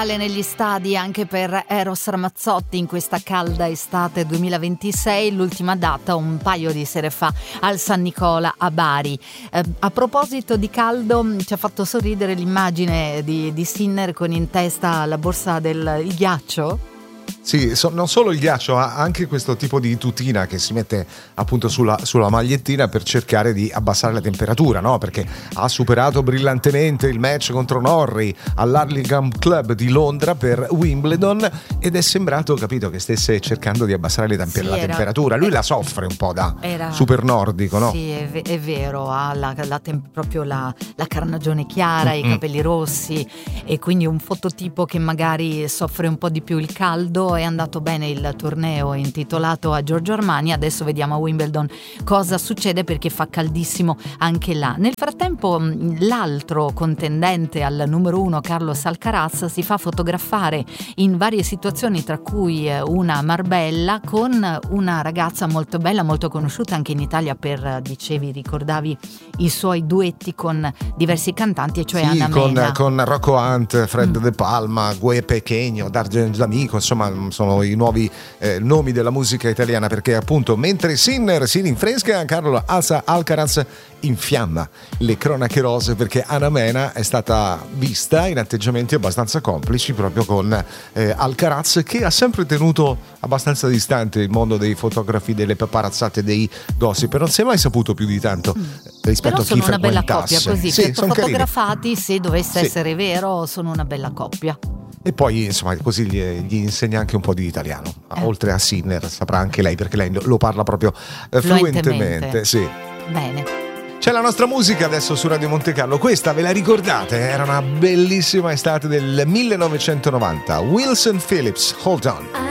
Negli stadi anche per Eros Ramazzotti in questa calda estate 2026, l'ultima data un paio di sere fa al San Nicola a Bari. A proposito di caldo, ci ha fatto sorridere l'immagine di Sinner con in testa la borsa del ghiaccio. Sì, non solo il ghiaccio, ma anche questo tipo di tutina che si mette appunto sulla magliettina per cercare di abbassare la temperatura, no? Perché ha superato brillantemente il match contro Norrie all'Hurlingham Club di Londra per Wimbledon ed è sembrato, capito, che stesse cercando di abbassare la temperatura. Lui la soffre un po' da super nordico, no? Sì, è vero, ha proprio la carnagione chiara, i capelli rossi, e quindi un fototipo che magari soffre un po' di più il caldo. È andato bene il torneo intitolato a Giorgio Armani, adesso vediamo a Wimbledon cosa succede, perché fa caldissimo anche là. Nel frattempo l'altro contendente al numero 1, Carlos Alcaraz, si fa fotografare in varie situazioni, tra cui una a Marbella con una ragazza molto bella, molto conosciuta anche in Italia per, ricordavi i suoi duetti con diversi cantanti, e cioè Ana Mena. Con Rocco Hunt, Fred De Palma, Gue Pequeño, D'Argent D'Amico, insomma sono i nuovi nomi della musica italiana, perché appunto mentre Sinner si rinfresca, Carlos Alcaraz infiamma le cronache rose, perché Ana Mena è stata vista in atteggiamenti abbastanza complici proprio con Alcaraz, che ha sempre tenuto abbastanza distante il mondo dei fotografi, delle paparazzate, dei gossip, non si è mai saputo più di tanto rispetto a chi frequentasse. Sono una bella coppia, così, sì, fotografati carini. Se dovesse essere vero, sono una bella coppia. E poi insomma così gli insegna anche un po' di italiano, oltre a Sinner saprà anche lei, perché lei lo parla proprio fluentemente. Sì. Bene. C'è la nostra musica adesso su Radio Monte Carlo, questa ve la ricordate? Era una bellissima estate del 1990, Wilson Phillips, Hold On.